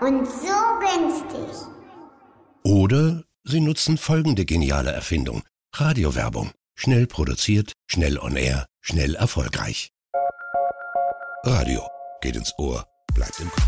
und so günstig. Oder Sie nutzen folgende geniale Erfindung: Radiowerbung. Schnell produziert, schnell on air, schnell erfolgreich. Radio geht ins Ohr, bleibt im Kopf.